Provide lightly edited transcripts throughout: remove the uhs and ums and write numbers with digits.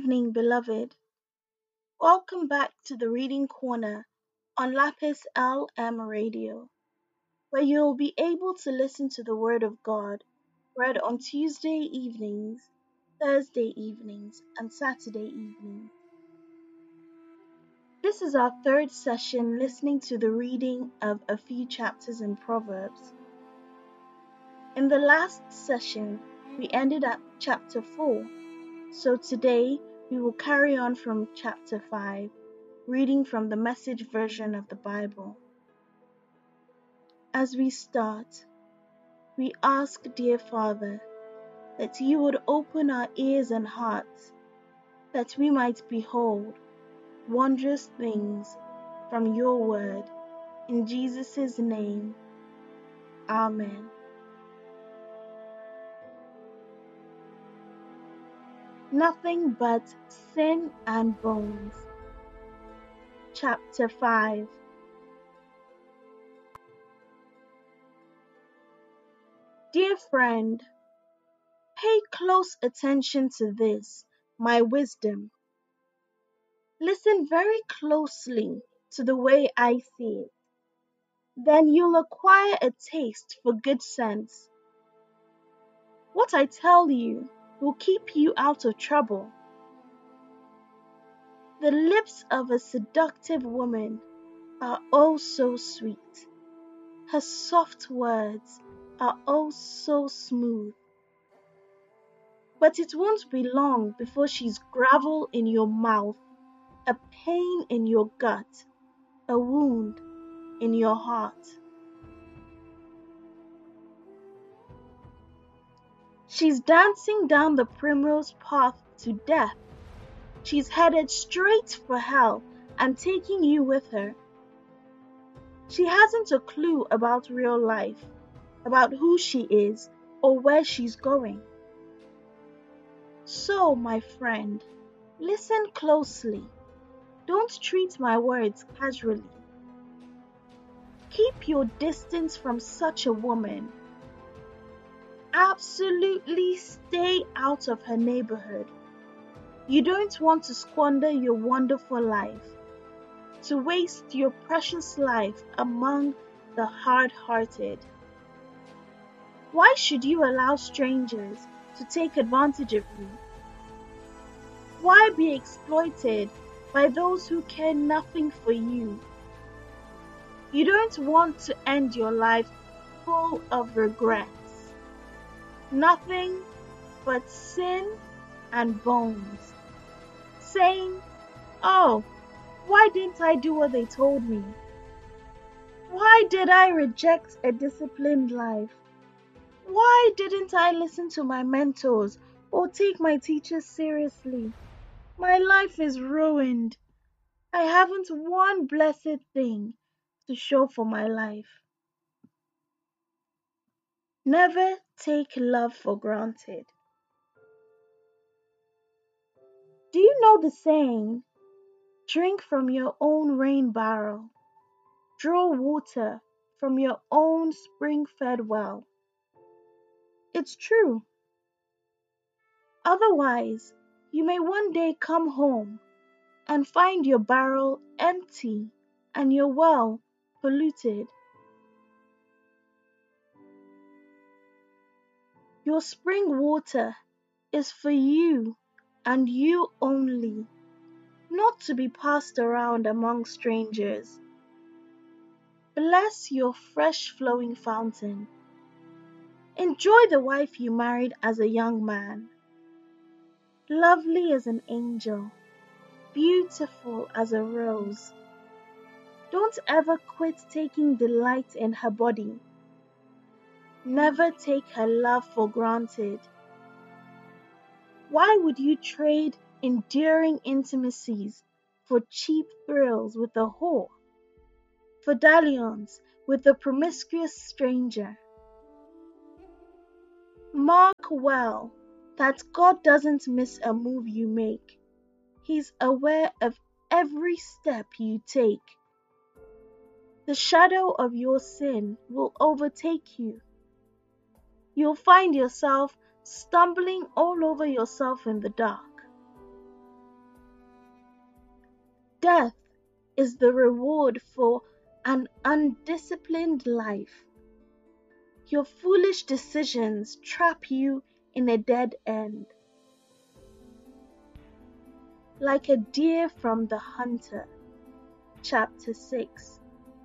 evening, beloved. Welcome back to the Reading Corner on Lapis LM Radio, where you'll be able to listen to the Word of God read on Tuesday evenings, Thursday evenings, and Saturday evenings. This is our third session listening to the reading of a few chapters in Proverbs. In the last session, we ended at chapter 4, so today we will carry on from chapter 5, reading from the Message version of the Bible. As we start, we ask, dear Father, that you would open our ears and hearts, that we might behold wondrous things from your word. In Jesus' name, Amen. Nothing but sin and bones. Chapter 5. Dear friend, pay close attention to this, my wisdom. Listen very closely to the way I see it. Then you'll acquire a taste for good sense. What I tell you will keep you out of trouble. The lips of a seductive woman are oh so sweet. Her soft words are oh so smooth. But it won't be long before she's gravel in your mouth, a pain in your gut, a wound in your heart. She's dancing down the primrose path to death. She's headed straight for hell and taking you with her. She hasn't a clue about real life, about who she is or where she's going. So, my friend, listen closely. Don't treat my words casually. Keep your distance from such a woman. Absolutely stay out of her neighborhood. You don't want to squander your wonderful life, to waste your precious life among the hard-hearted. Why should you allow strangers to take advantage of you? Why be exploited by those who care nothing for you? You don't want to end your life full of regrets. Nothing but sin and bones. Saying, oh, why didn't I do what they told me? Why did I reject a disciplined life? Why didn't I listen to my mentors or take my teachers seriously? My life is ruined. I haven't one blessed thing to show for my life. Never take love for granted. Do you know the saying, drink from your own rain barrel, draw water from your own spring-fed well? It's true. Otherwise, you may one day come home and find your barrel empty and your well polluted. Your spring water is for you and you only, not to be passed around among strangers. Bless your fresh flowing fountain. Enjoy the wife you married as a young man. Lovely as an angel, beautiful as a rose. Don't ever quit taking delight in her body. Never take her love for granted. Why would you trade enduring intimacies for cheap thrills with a whore? For dalliance with a promiscuous stranger? Mark well that God doesn't miss a move you make. He's aware of every step you take. The shadow of your sin will overtake you. You'll find yourself stumbling all over yourself in the dark. Death is the reward for an undisciplined life. Your foolish decisions trap you in a dead end. Like a deer from the hunter, chapter 6.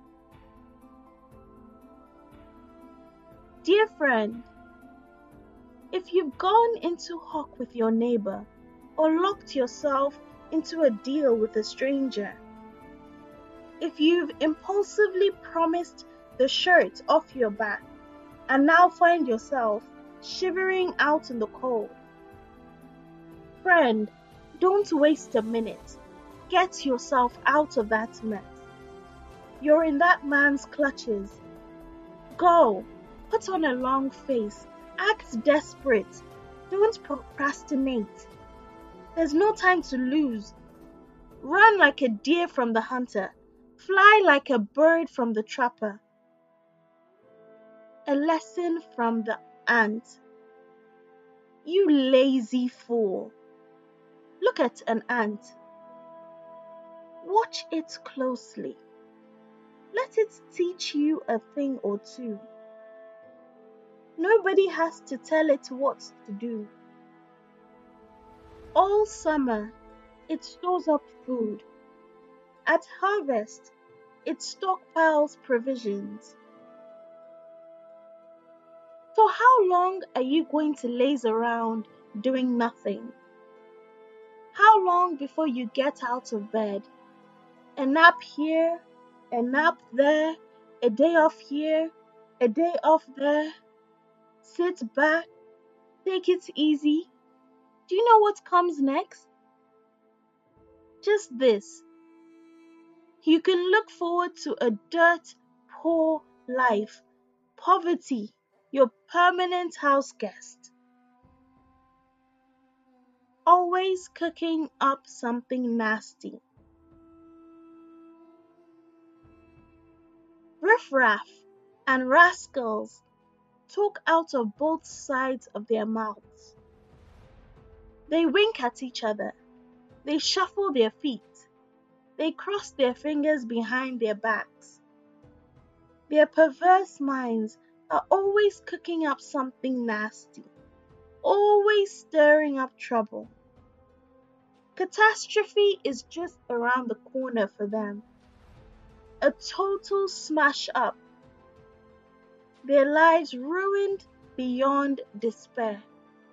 Dear friend, if you've gone into hock with your neighbor or locked yourself into a deal with a stranger, if you've impulsively promised the shirt off your back and now find yourself shivering out in the cold, friend, don't waste a minute. Get yourself out of that mess. You're in that man's clutches. Go, put on a long face, act desperate. Don't procrastinate. There's no time to lose. Run like a deer from the hunter. Fly like a bird from the trapper. A lesson from the ant. You lazy fool. Look at an ant. Watch it closely. Let it teach you a thing or two. Nobody has to tell it what to do. All summer, it stores up food. At harvest, it stockpiles provisions. So how long are you going to laze around doing nothing? How long before you get out of bed? A nap here, a nap there, a day off here, a day off there. Sit back, take it easy. Do you know what comes next? Just this. You can look forward to a dirt poor life, poverty, your permanent house guest. Always cooking up something nasty. Riffraff and rascals talk out of both sides of their mouths. They wink at each other. They shuffle their feet. They cross their fingers behind their backs. Their perverse minds are always cooking up something nasty, always stirring up trouble. Catastrophe is just around the corner for them. A total smash up. Their lives ruined beyond despair.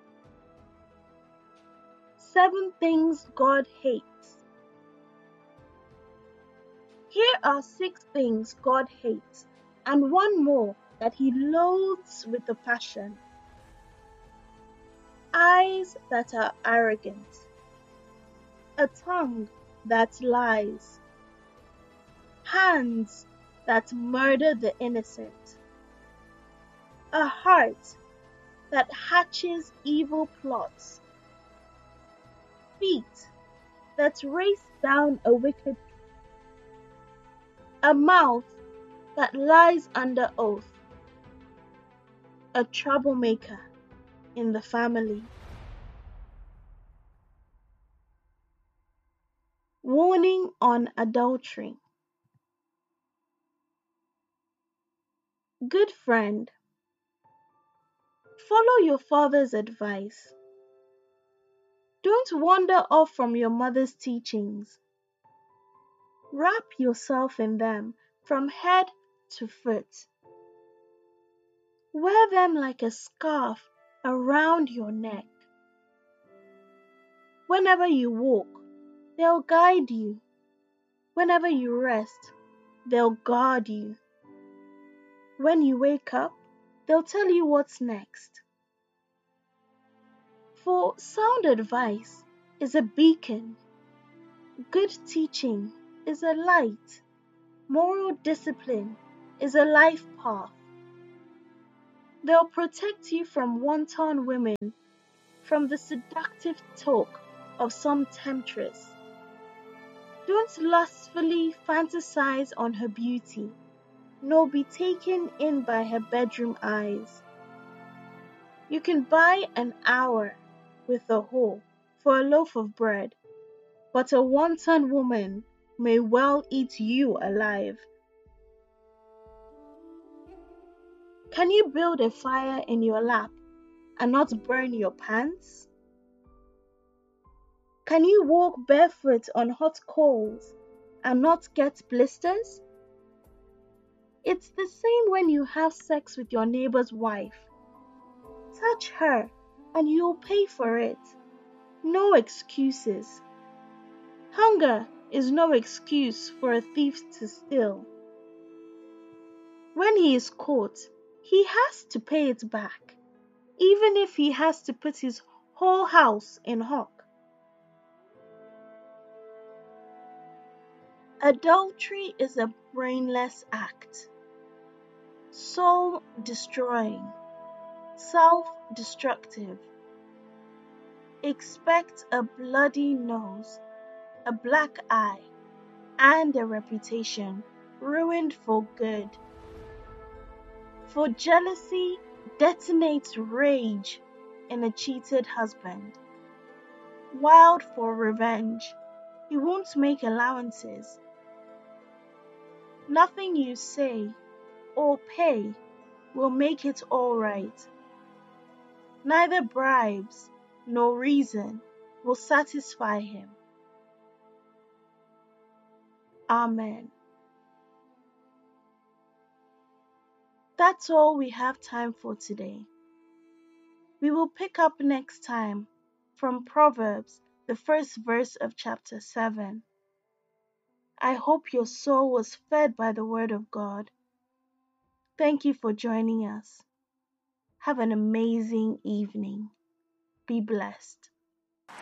7 things God hates. Here are 6 things God hates, and one more that he loathes with a passion. Eyes that are arrogant. A tongue that lies. Hands that murder the innocent. A heart that hatches evil plots. Feet that race down a wicked. A mouth that lies under oath. A troublemaker in the family. Warning on adultery. Good friend, follow your father's advice. Don't wander off from your mother's teachings. Wrap yourself in them from head to foot. Wear them like a scarf around your neck. Whenever you walk, they'll guide you. Whenever you rest, they'll guard you. When you wake up, they'll tell you what's next. For sound advice is a beacon. Good teaching is a light. Moral discipline is a life path. They'll protect you from wanton women, from the seductive talk of some temptress. Don't lustfully fantasize on her beauty, nor be taken in by her bedroom eyes. You can buy an hour with a whore for a loaf of bread, but a wanton woman may well eat you alive. Can you build a fire in your lap and not burn your pants? Can you walk barefoot on hot coals and not get blisters? It's the same when you have sex with your neighbor's wife. Touch her and you'll pay for it. No excuses. Hunger is no excuse for a thief to steal. When he is caught, he has to pay it back, even if he has to put his whole house in hock. Adultery is a brainless act, soul destroying, self destructive. Expect a bloody nose, a black eye, and a reputation ruined for good. For jealousy detonates rage in a cheated husband. Wild for revenge, he won't make allowances. Nothing you say or pay will make it all right. Neither bribes nor reason will satisfy him. Amen. That's all we have time for today. We will pick up next time from Proverbs, the first verse of chapter 7. I hope your soul was fed by the Word of God. Thank you for joining us. Have an amazing evening. Be blessed.